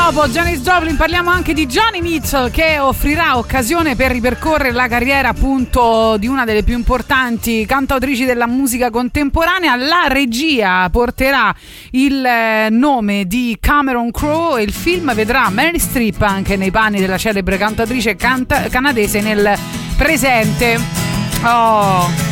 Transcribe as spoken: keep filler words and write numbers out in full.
dopo Janis Joplin parliamo anche di Joni Mitchell, che offrirà occasione per ripercorrere la carriera appunto di una delle più importanti cantautrici della musica contemporanea. La regia porterà il nome di Cameron Crowe e il film vedrà Meryl Streep anche nei panni della celebre cantautrice canta- canadese nel presente. Oh